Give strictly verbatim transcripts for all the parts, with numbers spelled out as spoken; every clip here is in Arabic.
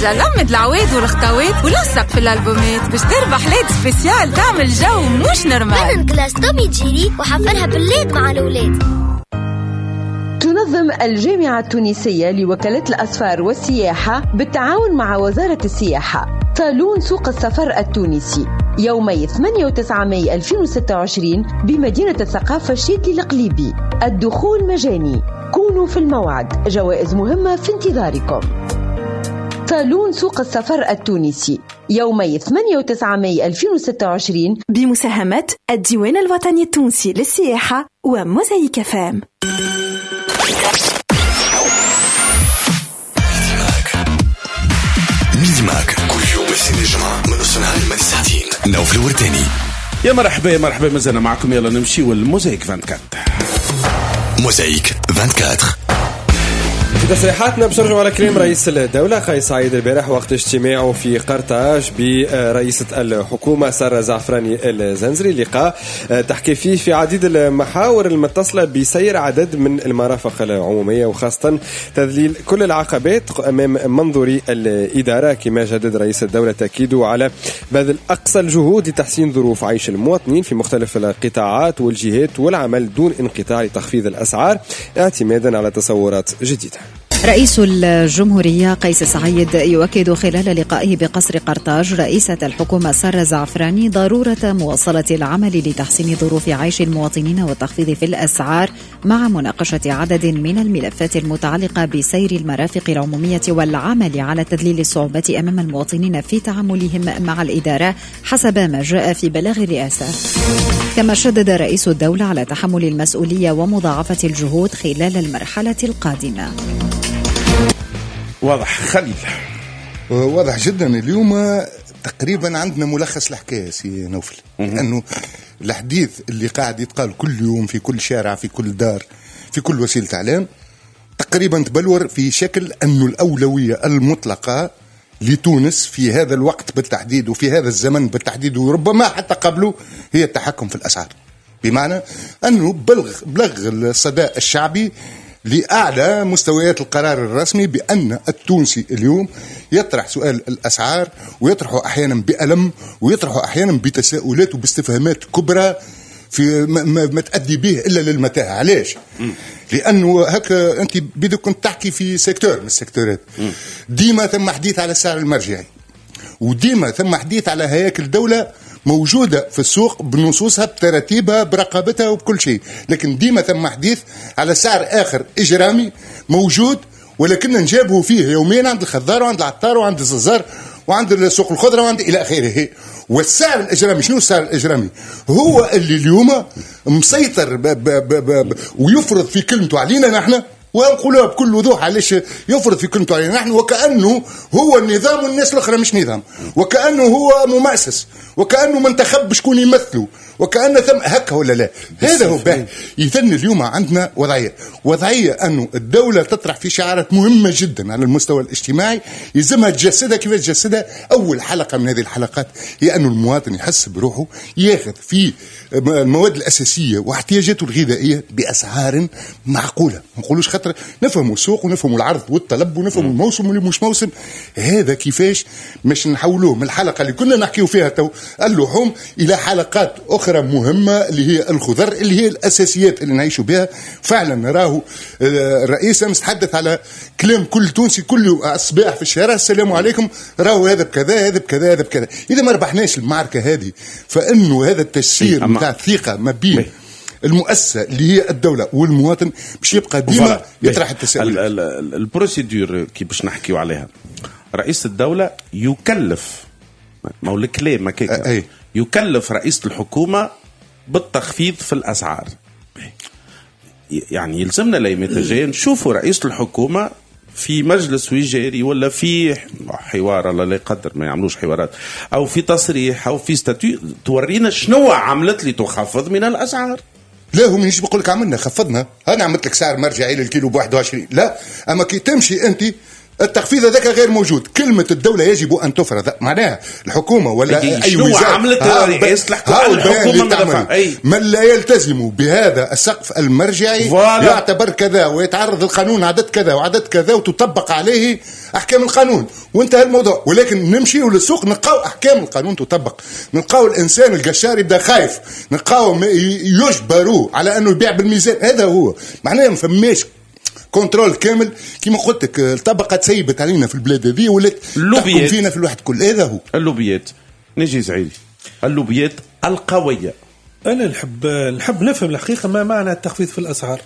برشا. لمد العواد والخطوات ولصق في الألبومات باش تربح ليد سبيسيال تعمل جو مش نورمال. من كلاس تومي جيري وحفلها بالليد مع الأولاد. تنظم الجامعة التونسية لوكالة الأسفار والسياحة بالتعاون مع وزارة السياحة صالون سوق السفر التونسي يومي ثمانية وتسعة ماي ألفين وستة وعشرين بمدينة الثقافة الشيدلي القليبي. الدخول مجاني. كونوا في الموعد، جوائز مهمة في انتظاركم. صالون سوق السفر التونسي يومي ثمانية وتسعة ماي ألفين وستة وعشرين بمساهمة الديوان الوطني التونسي للسياحة وموزايك فام. ميدي ماك كل يوم الاثنين الجمعة من نص النهار لما ساعتين. نوف الورداني. يا مرحبا يا مرحبا مازلنا معكم. يلا نمشي والموزايك أربعة وعشرين. موزايك أربعة وعشرين. في تصريحاتنا باش نرجعوا على كلام رئيس الدولة قيس سعيد البارح وقت اجتماعه في قرطاج برئيسة الحكومة سارة زعفراني الزنزري، لقاء تحكي فيه في عديد المحاور المتصلة بسير عدد من المرافق العمومية وخاصة تذليل كل العقبات أمام منظوري الإدارة، كما جدد رئيس الدولة تأكيده على بذل أقصى الجهود لتحسين ظروف عيش المواطنين في مختلف القطاعات والجهات والعمل دون انقطاع لتخفيض الأسعار اعتمادا على تصورات جديدة. رئيس الجمهورية قيس سعيد يؤكد خلال لقائه بقصر قرطاج رئيسة الحكومة سارة زعفراني ضرورة مواصلة العمل لتحسين ظروف عيش المواطنين والتخفيض في الأسعار مع مناقشة عدد من الملفات المتعلقة بسير المرافق العمومية والعمل على تذليل الصعوبات أمام المواطنين في تعاملهم مع الإدارة حسب ما جاء في بلاغ الرئاسة. كما شدد رئيس الدولة على تحمل المسؤولية ومضاعفة الجهود خلال المرحلة القادمة. واضح خليل؟ واضح جدا. اليوم تقريبا عندنا ملخص الحكاية سي نوفل، لأنه الحديث اللي قاعد يتقال كل يوم في كل شارع في كل دار في كل وسيلة إعلام تقريبا تبلور في شكل أنه الأولوية المطلقة لتونس في هذا الوقت بالتحديد وفي هذا الزمن بالتحديد وربما حتى قبله هي التحكم في الأسعار، بمعنى أنه بلغ بلغ الصداء الشعبي لأعلى مستويات القرار الرسمي بأن التونسي اليوم يطرح سؤال الأسعار ويطرحه أحيانا بألم ويطرحه أحيانا بتساؤلات وباستفهامات كبرى في ما, ما, ما تأدي به إلا للمتاهة. علاش؟ لأنه هكا أنت بدك كنت تحكي في سيكتور من السيكتورات ديما ثم حديث على السعر المرجعي وديما ثم حديث على هياكل دولة موجودة في السوق بنصوصها بترتيبها برقابتها وبكل شيء، لكن ديما ثم حديث على سعر آخر إجرامي موجود ولكن نجابه فيه يومين عند الخضار وعند العطار وعند الززار وعند سوق الخضرة وعند إلى آخره. والسعر الإجرامي شنو السعر الإجرامي؟ هو اللي اليوم مسيطر ب ب ب ب ويفرض في كلمته علينا نحن، ونقولها بكل وضوح علاش يفرض في كلمته علينا نحن، وكأنه هو النظام والناس الأخرى مش نظام، وكأنه هو مؤسس، وكأنه منتخب شكون يمثله، وكأنه ثم هكا ولا لا. هذا هو باهي. يثن اليوم عندنا وضعية وضعية أنه الدولة تطرح في شعارات مهمة جدا على المستوى الاجتماعي يلزمها تجسدها. كيف تجسدها؟ أول حلقة من هذه الحلقات هي أنه المواطن يحس بروحه ياخذ في المواد الأساسية واحتياجاته الغذائية بأسعار معقولة. ما نقولوش خاطر نفهموا السوق ونفهموا العرض والطلب ونفهموا الموسم واللي مش موسم. هذا كيفاش مش نحولوه من الحلقة اللي كنا نحكيو فيها تو اللحوم إلى حلقات أخرى مهمة اللي هي الخضر اللي هي الأساسيات اللي نعيشوا بها. فعلا نراه الرئيس مستحدث على كلام كل تونسي كل الصباح في الشارع السلام عليكم، راهو هذا بكذا هذا بكذا هذا بكذا. إذا ما ربحناش المعركة هذه فإنه هذا التسيير متاع الثقة ما بين المؤسسة اللي هي الدولة والمواطن باش يبقى ديما يطرح التساؤل. البروسيدور كي باش نحكيو عليها رئيس الدولة يكلف مو الكلام ما كيكا يكلف رئيس الحكومة بالتخفيض في الأسعار. يعني يلزمنا ليمة جاي نشوفوا رئيس الحكومة في مجلس وزاري ولا في حوار الله لا يقدر ما يعملوش حوارات أو في تصريح أو في ستاتيو تورينا شنو عملت لي تخفض من الأسعار. لا هم مش بقول لك عملنا خفضنا، أنا عملت لك سعر مرجعي للكيلو بواحد وعشرين، لا أما كي تمشي أنت التخفيض هذاك غير موجود. كلمة الدولة يجب أن تفرض، معناها الحكومة ولا أي وزارة عملت الحكومة من لا يلتزم بهذا السقف المرجعي يعتبر كذا ويتعرض القانون عدد كذا وعدد كذا وتطبق عليه أحكام القانون وانتهى الموضوع. ولكن نمشي للسوق نلقاو أحكام القانون تطبق، نلقاو الإنسان القشار يبدأ خايف، نلقاو يجبروا على أنه يبيع بالميزان. هذا هو معناه ما فماش كنترول كامل كما قلت لك. الطبقة تسيبت علينا في البلاد هذه ولات تحكم فينا في الواحد كل. هذا هو اللوبيات. نجي زعيدي اللوبيات القوية. أنا نحب نحب نفهم الحقيقة ما معنى التخفيض في الأسعار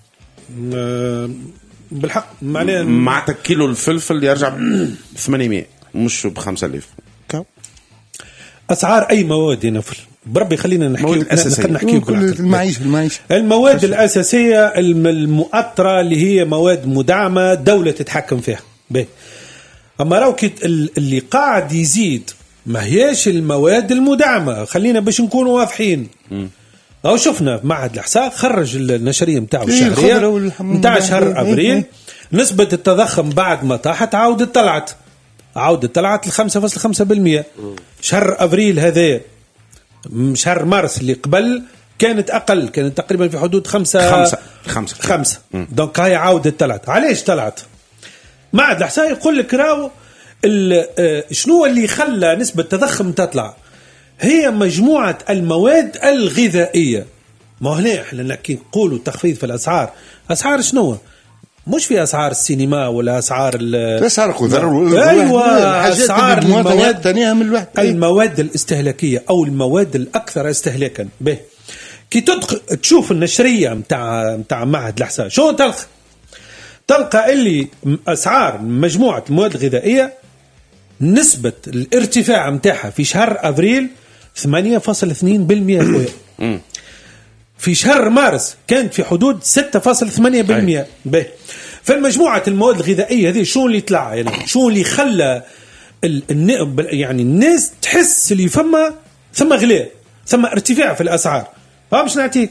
بالحق. معناه معناتها كيلو الفلفل يرجع ب ثمانمائة مش ب خمسة آلاف. أسعار أي مواد ينفل بربي خلينا نحكي نحكي المعيشة المعيشة المواد الأساسية المؤطرة اللي هي مواد مدعمة دولة تتحكم فيها به. أما روكت اللي قاعد يزيد ما هيش المواد المدعمة. خلينا باش نكونوا واضحين. أو شفنا في معهد الإحصاء خرج النشرية متاعه الشهرية متاع شهر أبريل نسبة التضخم بعد ما طاحت عودة طلعت عودة طلعت لخمسة فاصلة خمسة بالمئة. شهر أبريل هذا شهر مارس اللي قبل كانت أقل، كانت تقريبا في حدود خمسة خمسة خمسة, خمسة. دونك هاي عودة طلعت. علاش طلعت؟ معهد الإحصاء يقول لك راو شنو اللي خلى نسبة التضخم تطلع؟ هي مجموعة المواد الغذائية. ما هنا احنا نحكي نقولوا تخفيض في الأسعار. أسعار شنو؟ مش في أسعار السينما ولا أسعار أسعار خضار. أيوة أسعار المواد من المواد الاستهلاكية أو المواد الأكثر استهلاكا. به كي تدخل تشوف النشرية متاع متاع معهد الإحصاء شو تلقى؟ تلقى اللي أسعار مجموعة المواد الغذائية نسبة الارتفاع متاعها في شهر أبريل ثمانية فاصلة اثنين بالمئة. في شهر مارس كانت في حدود ستة فاصلة ثمانية بالمئة. به فالمجموعة المواد الغذائية هذه شو اللي طلع يعني شو اللي خلى يعني الناس تحس اللي فما ثم غلاء ثم ارتفاع في الأسعار. ها مش نعطيك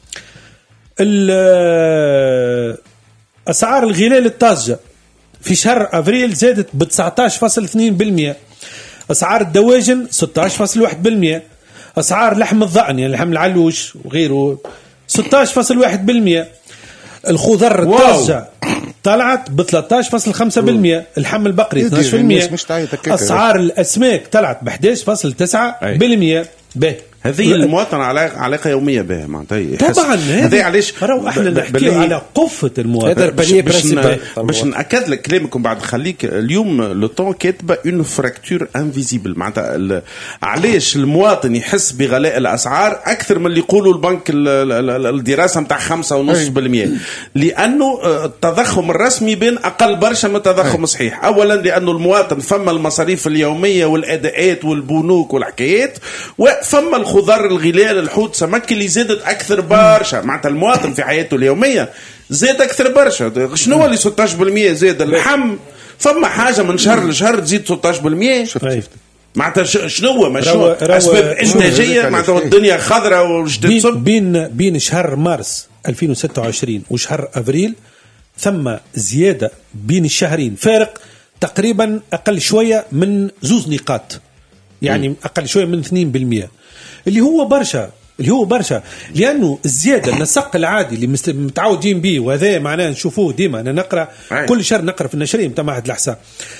أسعار الغلال الطازجة في شهر أبريل زادت ب تسعة عشر فاصلة اثنين بالمئة. أسعار الدواجن ستة عشر فاصلة واحد بالمئة. أسعار لحم الضأن يعني لحم العلوش وغيره ستة عشر فاصلة واحد بالمئة. الخضر الطازجة طلعت ب ثلاثة عشر فاصلة خمسة بالمئة. اللحم البقري اثني عشر بالمئة. أسعار الأسماك طلعت ب أحد عشر فاصلة تسعة بالمئة. به هذه المواطنة علاقة علاقة يومية به معناتها. طبعا هذه علاش راهو احنا نحكي على قفة المواطنة. باش باش نأكد لك كلامكم بعد خليك اليوم لو طون كاتبة اون فراكتور انفيزيبل معناتها علاش المواطن يحس بغلاء الأسعار أكثر من اللي يقولوا البنك الدراسة متاع خمسة ونص بالمئة. لأنه التضخم الرسمي بين أقل برشا من التضخم الصحيح. أولا لأنه المواطن فما المصاريف اليومية والأداءات والبنوك والحكايات وفما الخضار الغلال الحوت سمك اللي زادت أكثر برشا. معناتها المواطن في حياته اليومية زاد أكثر برشا. شنو اللي ستة عشر بالمئة زاد اللحم فما حاجة من شهر لشهر تزيد ستة عشر بالمئة. معناتها شنو مشروع أسباب إنتاجية معناتها الدنيا خضراء وجدت صب بين بين شهر مارس ألفين وستة وعشرين وشهر أبريل ثم زيادة بين الشهرين فارق تقريبا أقل شوية من زوز نقاط يعني م. أقل شوية من اثنين بالمئة اللي هو برشا اللي هو برشا لأنه الزيادة النسق العادي اللي متعودين به وهذا معناه نشوفوه ديما أنا نقرأ أي. كل شهر نقرأ في النشرية متاع معهد الإحصاء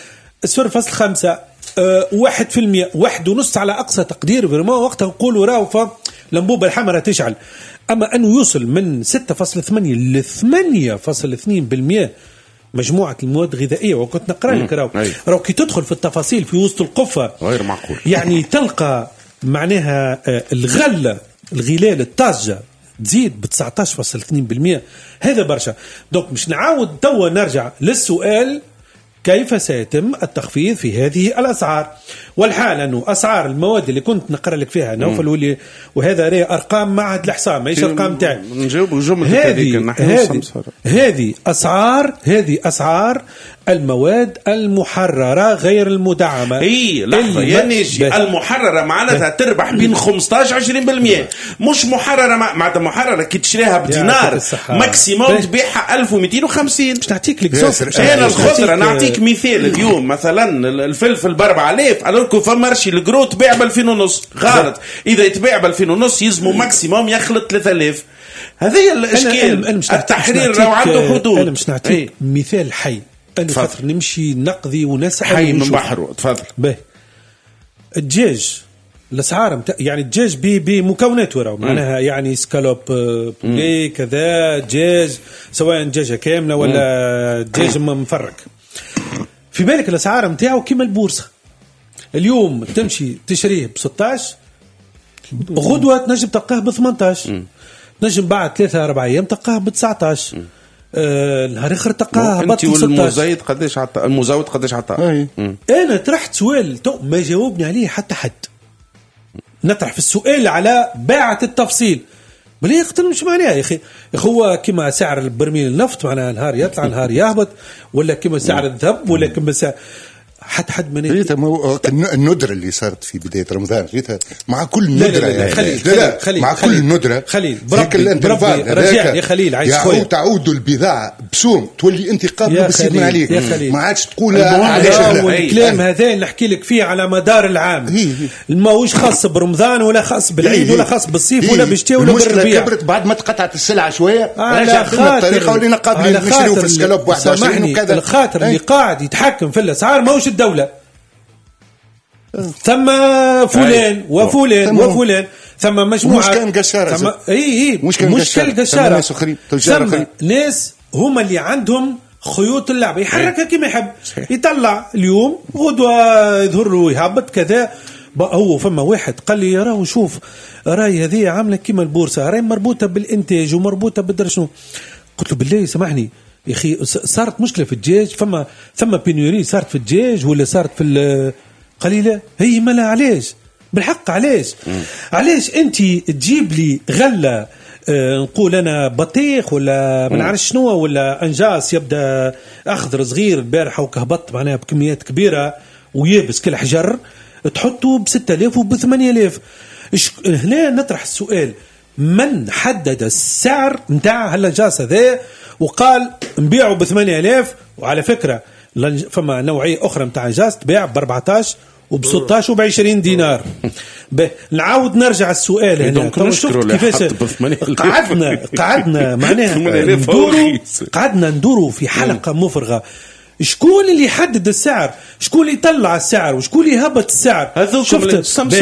صفر فاصل خمسة أه واحد في المئة واحد ونص على أقصى تقدير فرما وقتها نقولوا راوفة لمبوبة الحمراء تشعل. أما أنه يوصل من ستة فاصلة ثمانية ل ثمانية فاصلة اثنين بالمئة مجموعة المواد الغذائية وكنت نقرأ لك راو راو كي تدخل في التفاصيل في وسط القفة غير معقول يعني تلقى معناها الغلة الغلال الطازجة تزيد ب تسعة عشر فاصلة اثنين بالمئة. هذا برشا. دونك مش نعاود توا نرجع للسؤال كيف سيتم التخفيض في هذه الأسعار والحال انه اسعار المواد اللي كنت نقرا لك فيها نوفل واللي وهذا راه ارقام معهد الحصان ماهيش ارقام تاعي نجاوب جمله هذه هذه هذه اسعار هذه اسعار المواد المحرره غير المدعمه. اي لحظه يا ناجي المحرره معناتها تربح بين خمسطاش عشرين بالمئة مش محرره معناتها محرره كي تشريها بدينار ماكسيموم تبيعها ألف ومئتين وخمسين. باش نعطيك ليكزومبل انا الخضره نعطيك مثال اليوم مثلا الفلفل ب أربعة آلاف الوغ فما مارشي الكرو تبيع ب ألفين ونص غلط. اذا يتباع ب ألفين ونص يلزموا ماكسيموم يخلط ثلاثة آلاف. هذه الاشكال التحرير راه عنده حدود. انا مش نعطيك ايه؟ مثال حي انا خاطر نمشي نقضي ونسال حي من بحره تفضل. باهي الدجاج الاسعار يعني الدجاج بمكوناته راهو معناها يعني سكالوب بولي كذا دجاج سواء دجاجه كامله ولا دجاج مفرك. في بالك الاسعار نتاعو كيما البورصه اليوم تمشي تشريه ب ستطاش غدوه تنجم تلقاه ب ثمنطاش نجم بعد ثلاثة أربعة أيام تلقاه ب تسعطاش نهار آه اخر تلقاه هبط ب ستطاش. المزايد قداش عطى المزود قداش عطى؟ انا طرحت سؤال تو ما جاوبني عليه حتى حد. نطرح في السؤال على باعة التفصيل بلي يقتل مش معناها يا اخي هو كما سعر البرميل النفط معناها نهار يطلع نهار يهبط ولا كما سعر الذهب ولا كما سعر حتى حد من ريتها مو... الندرة اللي صارت في بداية رمضان ريتها مع كل ندرة لا لا, لا, لا, خليل لا, لا خليل مع خليل كل ندرة خليل بربي, بربي رجاء يا خليل عايز خويا تعود البضاعة بسوم تولي انت قابل بسيط من عليك ما عادش تقول علاش الكلام هذا نحكي لك فيه على مدار العام ماهوش خاص برمضان ولا خاص بالعيد ولا خاص بالصيف ولا بالشتاء ولا بالربيع. كبرت بعد ما تقطعت السلعة شوية على خاطر الطريقة ولينا قابلين نشريو في السكالوب واحد وعشرين وكذا. الخاطر اللي قاعد يتحكم في الأسعار ماهوش الدولة ثم فلان وفلان وفلان ثم مجموعة مش كان قشارة ثم اي اي مش كان قشارة ثم ناس هم اللي عندهم خيوط اللعبة يحركها كما يحب يطلع اليوم غدوة يظهر له يهبط كذا. هو فما واحد قال لي راه شوف راي هذه عاملة كما البورصة راي مربوطة بالإنتاج ومربوطة بالدرشنو. قلت له بالله سامحني يا أخي صارت مشكلة في الدجاج فما ثم بينيوري صارت في الدجاج ولا صارت في قليلة هي ملا علاش بالحق علاش علاش انت تجيب لي غلة اه نقول انا بطيخ ولا ما نعرفش شنو ولا انجاس يبدا اخضر صغير البارحه وكهبط معناها بكميات كبيره ويابس كل حجر تحطه ب ستة آلاف وب ثمانية آلاف. هنا نطرح السؤال من حدد السعر نتاع هالانجاس هذا وقال نبيعه ب ثمانية آلاف وعلى فكره فما نوعيه اخرى نتاع انجاز تباع ب أربعطاش وب ستطاش وب عشرين دينار. نعاود نرجع السؤال هنا شفت كيفاش قعدنا قعدنا معناها ندوروا قعدنا ندوروا في حلقه مفرغه. شكون اللي يحدد السعر شكون اللي يطلع السعر وشكون اللي يهبط السعر؟ شفت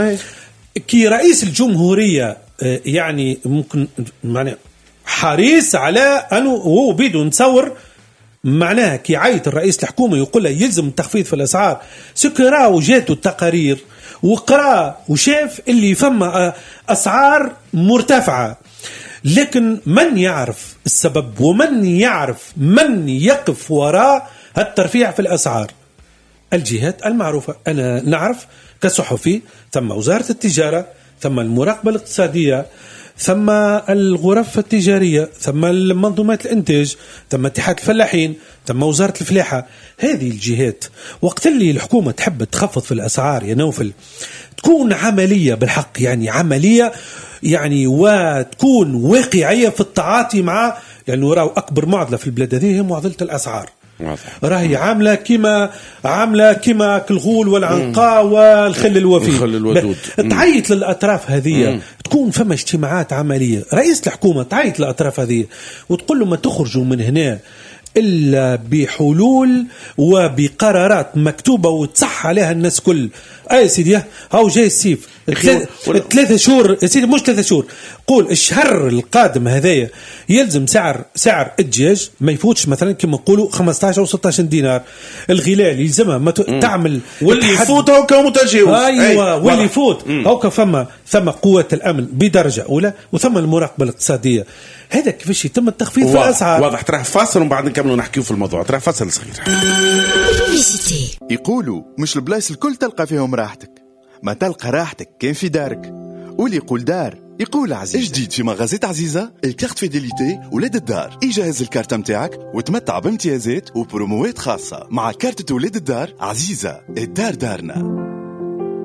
كي رئيس الجمهوريه يعني ممكن معناها حريص على انه هو بيدو نتصور معناها كي عيط الرئيس الحكومة يقول له يلزم التخفيض في الأسعار سكرا وجاته التقارير وقرأ وشاف اللي فما أسعار مرتفعة لكن من يعرف السبب ومن يعرف من يقف وراء الترفيع في الأسعار؟ الجهات المعروفة. أنا نعرف كصحفي ثم وزارة التجارة ثم المراقبة الاقتصادية ثم الغرف التجارية ثم منظومات الانتاج ثم اتحاد الفلاحين ثم وزارة الفلاحة. هذه الجهات وقت اللي الحكومة تحب تخفض في الأسعار يا نوفل تكون عملية بالحق يعني عملية يعني وتكون واقعية في التعاطي مع يعني راهو أكبر معضلة في البلاد هذه هي معضلة الأسعار. راهي عاملة كما عاملة كما كالغول والعنقاء والخل الوفي تعيط للأطراف هذه تكون فما اجتماعات عملية رئيس الحكومة تعيط للأطراف هذه وتقول له ما تخرجوا من هنا إلا بحلول وبقرارات مكتوبة وتصح عليها الناس كل. أي سيدي هاو جاي السيف ثلاثة شهور يا سيدي مش ثلاثة شهور قول الشهر القادم هذايا يلزم سعر سعر الدجاج ما يفوتش مثلا كما نقولوا خمسطاش أو ستطاش دينار. الغلال يلزمها ما تعمل واللي يفوت هو كمتجاوز أيوة واللي يفوت هو كفما ثم قوة الأمن بدرجة أولى، وثم المراقبة الاقتصادية. هذا كيفاش يتم التخفيض في الأسعار. واضح. ترى فاصل ومن بعد نكملوا نحكيو في الموضوع. ترى فاصل صغير. يقولوا مش البلايص الكل تلقى فيهم راحتك، ما تلقى راحتك كان في دارك. واللي يقول دار يقول عزيزة. جديد في مغازات عزيزة الكارت فيديليتي ولاد الدار. يجهز الكارت متاعك وتمتع بامتيازات وبروموات خاصة مع كارت ولاد الدار. عزيزة الدار دارنا.